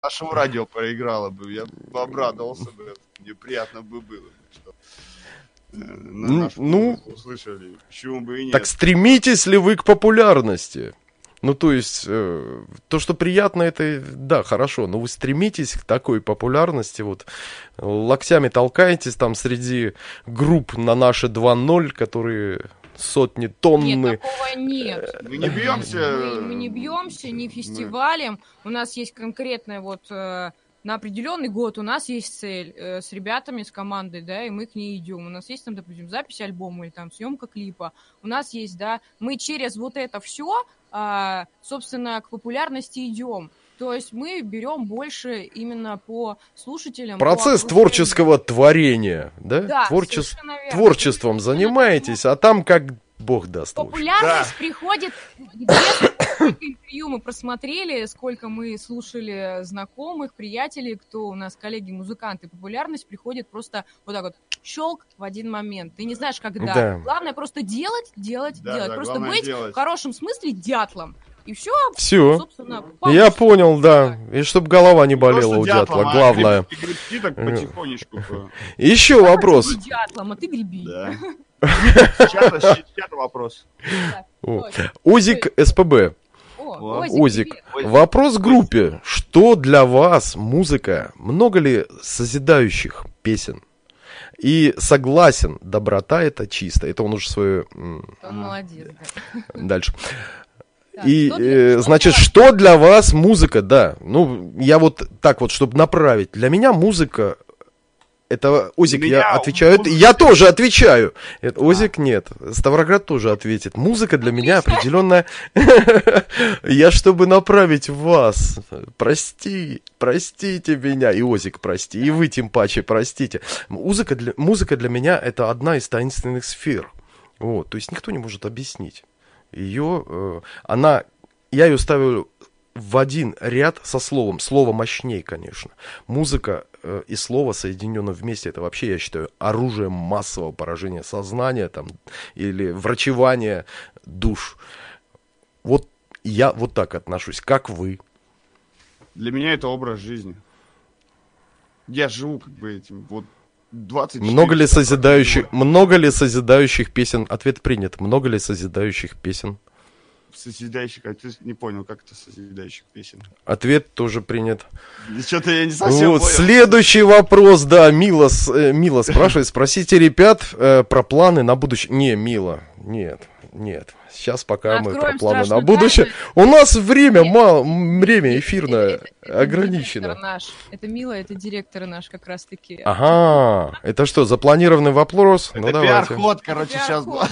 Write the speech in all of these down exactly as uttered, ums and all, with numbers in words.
нашему радио проиграло бы, я бы обрадовался бы, мне приятно бы было, что ну, услышали, почему бы и нет. Так стремитесь ли вы к популярности? Ну, то есть, э, то, что приятно, это, да, хорошо, но вы стремитесь к такой популярности, вот, локтями толкаетесь там среди групп на наши два ноль, которые сотни, тонны. Нет, такого нет. Мы не бьемся. Мы, мы не бьемся, не фестивалем. У нас есть конкретная вот... Э, на определенный год у нас есть цель э, с ребятами, с командой, да, и мы к ней идем. У нас есть там, допустим, запись альбома или там съемка клипа. У нас есть, да, мы через вот это все, э, собственно, к популярности идем. То есть мы берем больше именно по слушателям. Процесс по творческого творения, да? Да, Творче... верно. Творчеством занимаетесь, а там как Бог даст. Популярность да. приходит, сколько интервью мы просмотрели, сколько мы слушали знакомых, приятелей, кто у нас коллеги-музыканты. Популярность приходит просто вот так вот, щелк в один момент. Ты не знаешь, когда. Да. Главное просто делать, делать, да, делать. Да, просто быть делать. В хорошем смысле дятлом. И все, все. Собственно, я понял, да. И чтобы голова не болела у дятла, дятлом, главное. А гребти так потихонечку. Еще вопрос. Ты дятлом, а ты греби. Да. Сейчас вопрос. Озик СПБ. Озик. Вопрос группе. Что для вас музыка? Много ли созидающих песен? И согласен, доброта это чисто. Это он уже свое... Он молодец. Дальше. Так, и, что для, э, значит, что, что для вас музыка, да, ну, я вот так вот, чтобы направить, для меня музыка, это Озик, я отвечаю, музыка... я тоже отвечаю, это, Озик а. нет, Ставроград тоже ответит, музыка для меня определенная, я чтобы направить вас, прости, простите меня, и Озик прости, и вы тем паче простите, музыка для, музыка для меня это одна из таинственных сфер, вот, то есть никто не может объяснить. Ее, э, она, я ее ставлю в один ряд со словом. Слово мощнее, конечно. Музыка э, и слово соединено вместе. Это вообще, я считаю, оружие массового поражения сознания там, или врачевания душ. Вот я вот так отношусь. Как вы? Для меня это образ жизни. Я живу как бы этим. Вот двадцать четыре много ли созидающих, много ли созидающих песен? Ответ принят. Много ли созидающих песен? Созидающих, а ты не понял, как это созидающих песен? Ответ тоже принят. Что-то я не совсем вот, понял. Следующий вопрос, да, Мила, э, Мила спрашивает, спросите ребят э, про планы на будущее. Не, Мила, нет, нет. Сейчас пока Откроем мы про планы на будущее. Тайну. У нас время мало, время эфирное это, это, это ограничено. Наш. Это Мила, это директор наш как раз-таки. Ага, это что, запланированный вопрос? Это ну, пиар-ход, короче, сейчас был.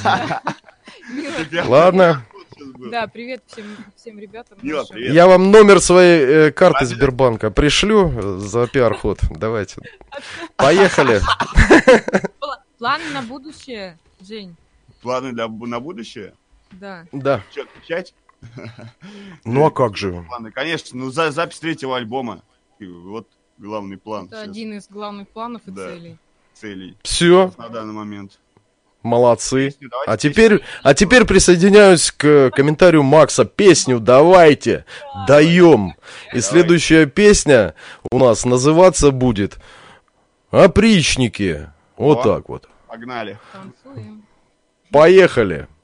Ладно. Да, привет всем, всем ребятам. Мила, привет. Я вам номер своей э, карты Ладно. Сбербанка пришлю за пиар-ход. Давайте. Поехали. Планы на будущее, Жень. Планы для, на будущее? Да. Да. Что, отвечать? Ну а как же? Планы, конечно, ну за, запись третьего альбома. И вот главный план. Это сейчас. Один из главных планов и да. целей. Целей. Все. На данный момент. Молодцы. Песню, а теперь, а теперь присоединяюсь к комментарию Макса. Песню давайте, даем. И следующая песня у нас называться будет «Опричники». Вот О, так вот. Погнали. Танцуем. Поехали.